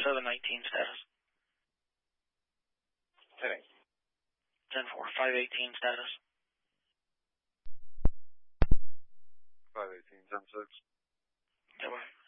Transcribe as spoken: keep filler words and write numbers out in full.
seven nineteen status. ten eight. ten four, five eighteen status. five eighteen, ten six. Okay, bye.